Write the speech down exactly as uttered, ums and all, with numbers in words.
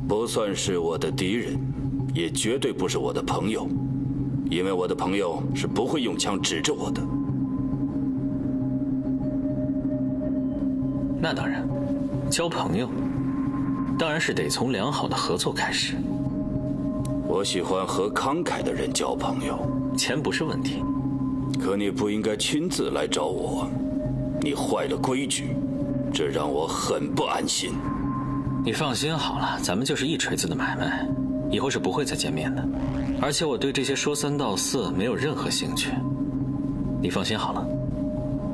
不算是我的敌人，也绝对不是我的朋友，因为我的朋友是不会用枪指着我的。 那当然，交朋友当然是得从良好的合作开始。 我喜欢和慷慨的人交朋友， 钱不是问题。 可你不应该亲自来找我，你坏了规矩，这让我很不安心。 你放心好了，咱们就是一锤子的买卖，以后是不会再见面的。而且我对这些说三道四没有任何兴趣，你放心好了。